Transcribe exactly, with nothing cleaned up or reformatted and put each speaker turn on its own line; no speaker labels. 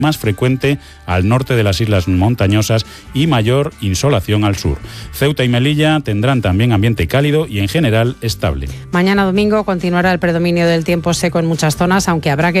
más frecuente al norte de las islas montañosas y mayor insolación al sur. Ceuta y Melilla tendrán también ambiente cálido y en general estable.
Mañana domingo continuará el predominio del tiempo seco en muchas zonas, aunque habrá que